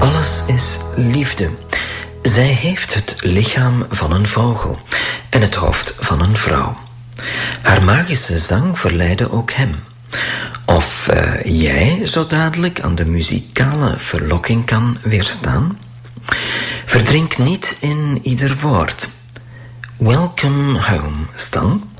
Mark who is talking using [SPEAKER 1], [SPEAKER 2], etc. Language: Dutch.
[SPEAKER 1] Alles is liefde. Zij heeft het lichaam van een vogel en het hoofd van een vrouw. Haar magische zang verleidde ook hem. Of jij zo dadelijk aan de muzikale verlokking kan weerstaan? Verdrink niet in ieder woord. Welcome home, Stan.